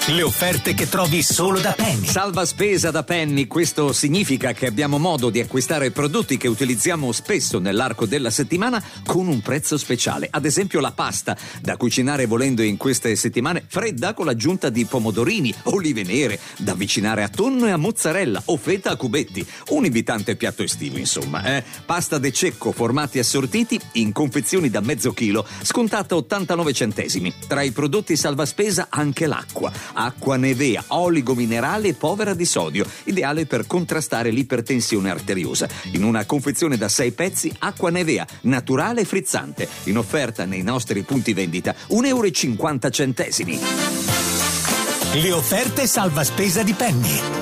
Le offerte che trovi solo da Penny. Salva spesa da Penny, questo significa che abbiamo modo di acquistare prodotti che utilizziamo spesso nell'arco della settimana con un prezzo speciale. Ad esempio la pasta, da cucinare volendo in queste settimane, fredda con l'aggiunta di pomodorini, olive nere, da avvicinare a tonno e a mozzarella o feta a cubetti. Un invitante piatto estivo, insomma. Pasta de cecco, formati assortiti in confezioni da mezzo chilo, scontata 89 centesimi. Tra i prodotti salva spesa anche l'acqua. Acqua Nevea, oligo minerale povera di sodio, ideale per contrastare l'ipertensione arteriosa. In una confezione da 6 pezzi, acqua Nevea, naturale e frizzante. In offerta nei nostri punti vendita, €1,50. Le offerte salva spesa di Penny.